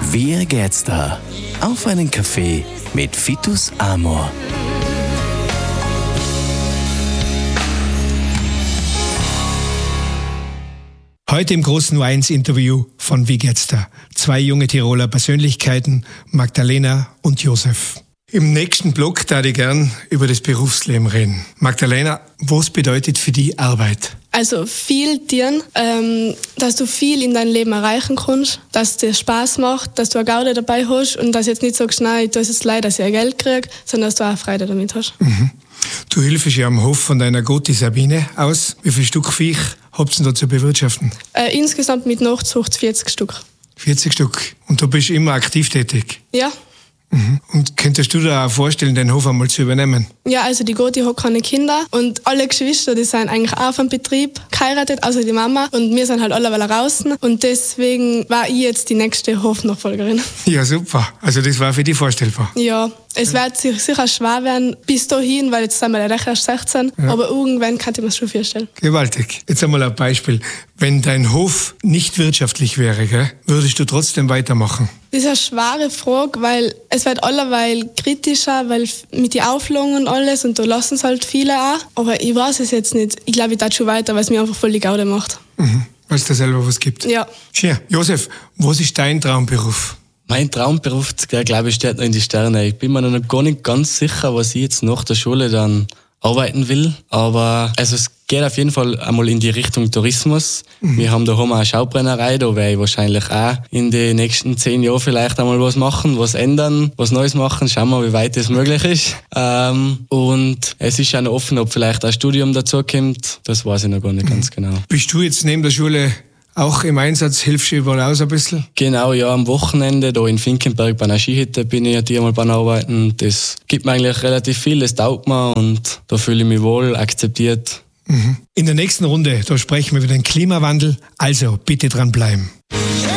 Wie geht's da? Auf einen Kaffee mit Vitus Amor. Heute im großen U1-Interview von Wie geht's da? 2 junge Tiroler Persönlichkeiten, Magdalena und Josef. Im nächsten Blog darf ich gern über das Berufsleben reden. Magdalena, was bedeutet für dich Arbeit? Also viel dienen, dass du viel in deinem Leben erreichen kannst, dass es dir Spaß macht, dass du eine Gaude dabei hast und dass du jetzt nicht sagst, nein, das ist leid, dass ich Geld kriege, sondern dass du auch Freude damit hast. Mhm. Du hilfst ja am Hof von deiner Goti Sabine aus. Wie viele Stück Viech habt ihr da zu bewirtschaften? Insgesamt mit Nachzucht 40 Stück. 40 Stück. Und du bist immer aktiv tätig? Ja. Mhm. Und könntest du dir auch vorstellen, den Hof einmal zu übernehmen? Ja, also die Goti hat keine Kinder und alle Geschwister, die sind eigentlich auch vom Betrieb geheiratet, außer die Mama. Und wir sind halt alle draußen und deswegen war ich jetzt die nächste Hofnachfolgerin. Ja, super. Also das war für dich vorstellbar? Ja, es wird sicher schwer werden bis dahin, weil jetzt sind wir ja erst 16, ja. Aber irgendwann kann ich mir das schon vorstellen. Gewaltig. Jetzt einmal ein Beispiel. Wenn dein Hof nicht wirtschaftlich wäre, gell, würdest du trotzdem weitermachen? Das ist eine schwere Frage, weil es wird allerweil kritischer, weil mit den Auflagen und alles und da lassen es halt viele auch. Aber ich weiß es jetzt nicht. Ich glaube, ich darf schon weiter, weil es mir einfach voll die Gaude macht. Mhm. Weil es da selber was gibt? Ja. Schön. Josef, was ist dein Traumberuf? Mein Traumberuf, glaube ich, steht noch in die Sterne. Ich bin mir noch gar nicht ganz sicher, was ich jetzt nach der Schule dann arbeiten will. Aber also es geht auf jeden Fall einmal in die Richtung Tourismus. Mhm. Wir haben daheim eine Schaubrennerei, da werde ich wahrscheinlich auch in den nächsten 10 Jahren vielleicht einmal was machen, was ändern, was Neues machen. Schauen wir, wie weit das möglich ist. Und es ist auch noch offen, ob vielleicht ein Studium dazukommt. Das weiß ich noch gar nicht ganz genau. Bist du jetzt neben der Schule auch im Einsatz, hilfst du überall aus ein bisschen? Genau, ja, am Wochenende da in Finkenberg bei einer Skihütte bin ich die einmal beim Arbeiten. Das gibt mir eigentlich relativ viel, das taugt mir und da fühle ich mich wohl, akzeptiert. In der nächsten Runde, da sprechen wir über den Klimawandel, also bitte dranbleiben.